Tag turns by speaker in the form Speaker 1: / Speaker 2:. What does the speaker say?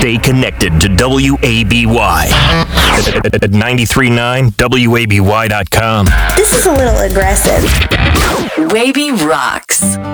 Speaker 1: Stay connected to WABY at 93.9WABY.com.
Speaker 2: This is a little aggressive.
Speaker 3: Wavy rocks.